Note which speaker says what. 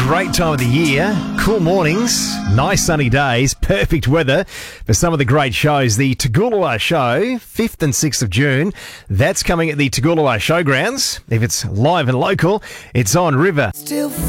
Speaker 1: great time of the year. Cool mornings, nice sunny days, perfect weather for some of the great shows. The Toogoolawah Show, 5th and 6th of June. That's coming at the Toogoolawah Showgrounds. If it's live and local, it's on River.